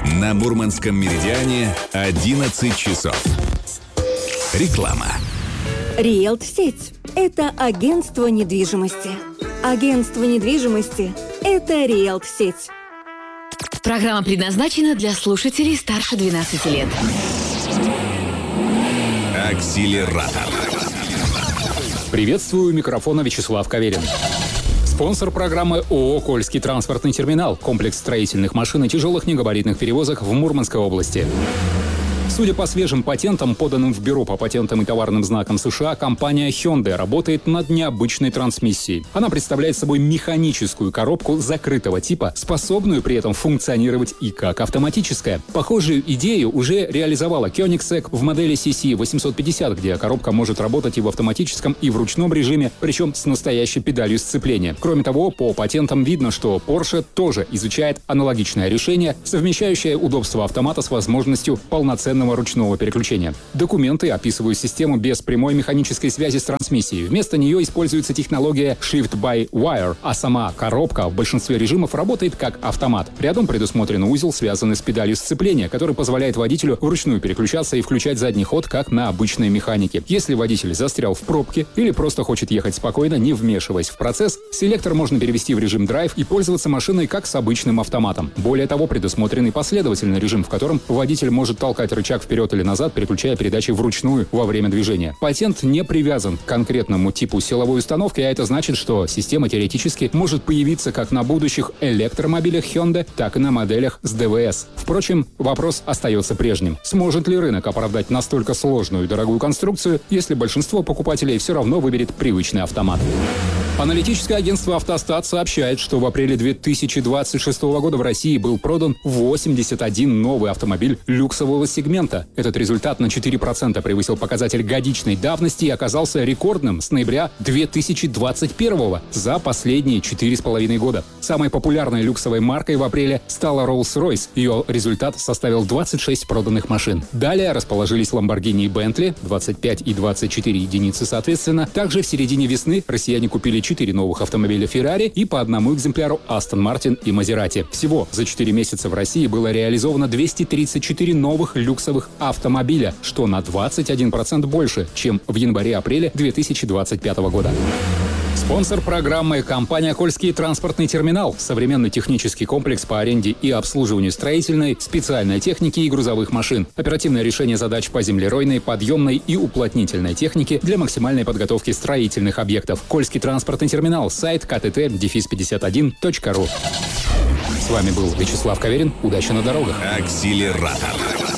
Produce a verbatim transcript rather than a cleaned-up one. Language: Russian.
На Мурманском меридиане одиннадцать часов. Реклама. Риэлт-сеть – это агентство недвижимости. Агентство недвижимости – это Риэлт-сеть. Программа предназначена для слушателей старше двенадцати лет. Акселератор. Приветствую, у микрофона Вячеслав Каверин. Спонсор программы ООО «Кольский транспортный терминал». Комплекс строительных машин и тяжелых негабаритных перевозок в Мурманской области. Судя по свежим патентам, поданным в Бюро по патентам и товарным знакам США, компания Hyundai работает над необычной трансмиссией. Она представляет собой механическую коробку закрытого типа, способную при этом функционировать и как автоматическая. Похожую идею уже реализовала Koenigsegg в модели си си восемьсот пятьдесят, где коробка может работать и в автоматическом, и в ручном режиме, причем с настоящей педалью сцепления. Кроме того, по патентам видно, что Porsche тоже изучает аналогичное решение, совмещающее удобство автомата с возможностью полноценного ручного переключения. Документы описывают систему без прямой механической связи с трансмиссией. Вместо нее используется технология Shift-by-Wire, а сама коробка в большинстве режимов работает как автомат. Рядом предусмотрен узел, связанный с педалью сцепления, который позволяет водителю вручную переключаться и включать задний ход, как на обычной механике. Если водитель застрял в пробке или просто хочет ехать спокойно, не вмешиваясь в процесс, селектор можно перевести в режим драйв и пользоваться машиной как с обычным автоматом. Более того, предусмотрен и последовательный режим, в котором водитель может толкать рычаг вперед или назад, переключая передачи вручную во время движения. Патент не привязан к конкретному типу силовой установки, а это значит, что система теоретически может появиться как на будущих электромобилях Hyundai, так и на моделях с дэ вэ эс. Впрочем, вопрос остается прежним. Сможет ли рынок оправдать настолько сложную и дорогую конструкцию, если большинство покупателей все равно выберет привычный автомат? Аналитическое агентство «Автостат» сообщает, что в апреле две тысячи двадцать шестого года в России был продан восемьдесят один новый автомобиль люксового сегмента. Этот результат на четыре процента превысил показатель годичной давности и оказался рекордным с ноября две тысячи двадцать первого за последние четыре с половиной года. Самой популярной люксовой маркой в апреле стала Rolls-Royce. Ее результат составил двадцать шесть проданных машин. Далее расположились Lamborghini и Bentley, двадцать пять и двадцать четыре единицы соответственно. Также в середине весны россияне купили четыре новых автомобиля Ferrari и по одному экземпляру Aston Martin и Maserati. Всего за четыре месяца в России было реализовано двести тридцать четыре новых люксовых автомобиля, что на двадцать один процент больше, чем в январе-апреле две тысячи двадцать пятого года. Спонсор программы — компания «Кольский транспортный терминал». Современный технический комплекс по аренде и обслуживанию строительной, специальной техники и грузовых машин. Оперативное решение задач по землеройной, подъемной и уплотнительной технике для максимальной подготовки строительных объектов. «Кольский транспортный терминал». Сайт ка тэ тэ пятьдесят один точка ру. С вами был Вячеслав Каверин. Удачи на дорогах. Акселератор.